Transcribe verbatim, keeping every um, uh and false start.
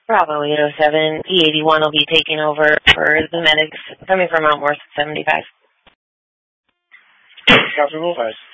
Bravo eight oh seven, E eighty-one will be taking over for the medics coming from Mount Morris seventy-five. Copy, move five.